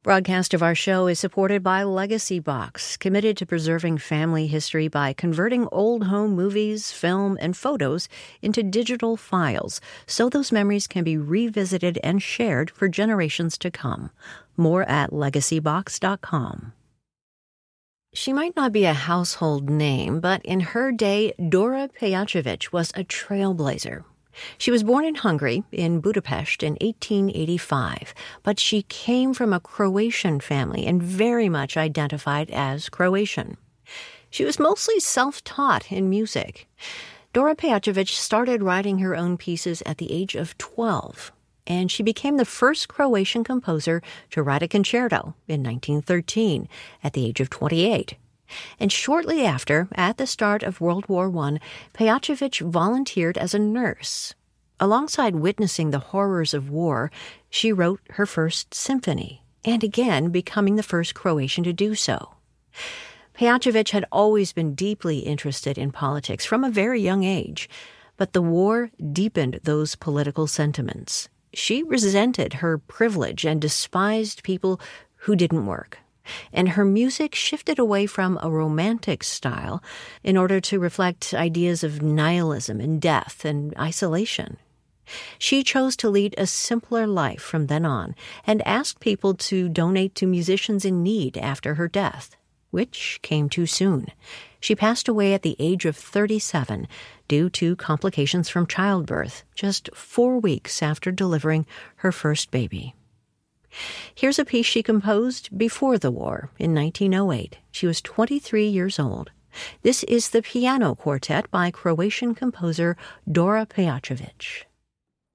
Broadcast of our show is supported by Legacy Box, committed to preserving family history by converting old home movies, film, and photos into digital files so those memories can be revisited and shared for generations to come. More at legacybox.com. She might not be a household name, but in her day, Dora Pejacevic was a trailblazer. She was born in Hungary, in Budapest, in 1885, but she came from a Croatian family and very much identified as Croatian. She was mostly self-taught in music. Dora Pejacevic started writing her own pieces at the age of 12, and she became the first Croatian composer to write a concerto in 1913 at the age of 28. And shortly after, at the start of World War I, Pejacevic volunteered as a nurse. Alongside witnessing the horrors of war, she wrote her first symphony, and again becoming the first Croatian to do so. Pejacevic had always been deeply interested in politics from a very young age, but the war deepened those political sentiments. She resented her privilege and despised people who didn't work. And her music shifted away from a romantic style in order to reflect ideas of nihilism and death and isolation. She chose to lead a simpler life from then on and asked people to donate to musicians in need after her death, which came too soon. She passed away at the age of 37 due to complications from childbirth, just 4 weeks after delivering her first baby. Here's a piece she composed before the war in 1908. She was 23 years old. This is the piano quartet by Croatian composer Dora Pejacevic.